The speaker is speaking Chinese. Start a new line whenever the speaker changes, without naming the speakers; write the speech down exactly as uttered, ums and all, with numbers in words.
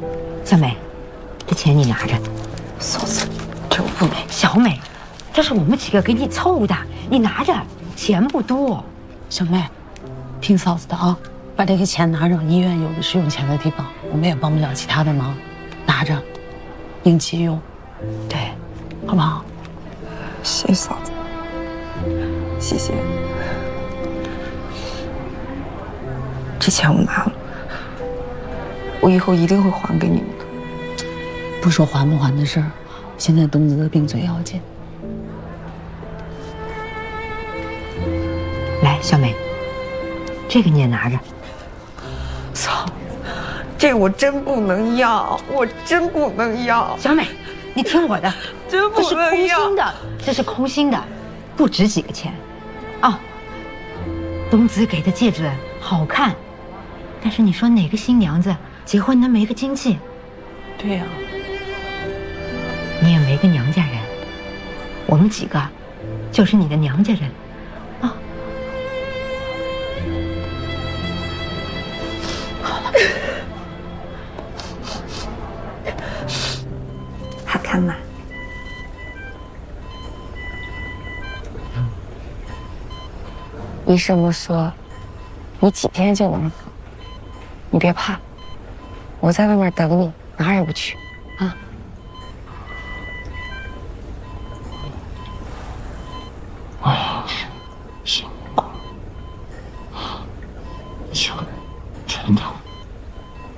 小美，这钱你拿着。
嫂子，这我不能。
小美，这是我们几个给你凑的，你拿着，钱不多。
小妹，听嫂子的啊，把这个钱拿着，医院有的是用钱的地方，我们也帮不了其他的忙，拿着，应急用。对，好不好？
谢谢嫂子，谢谢。这钱我拿了，我以后一定会还给你们的。
不说还不还的事儿，现在东子的病最要紧。
来，小美，这个你也拿着。
操，这我真不能要，我真不能要。
小美，你听我的，
真不能要。
这是空心的，这是空心的，不值几个钱。啊，东子给的戒指好看，但是你说哪个新娘子结婚能没个经济？
对呀、啊，
你也没个娘家人，我们几个就是你的娘家人。啊，好了，
好看吗？医生们说，你几天就能好，你别怕，我在外面等你，哪儿也不去。